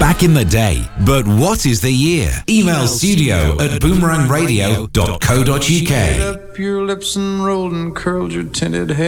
back in the day, but what is the year? Email studio@boomerangradio.co.uk. Up your lips and rolled and curled your tinted hair.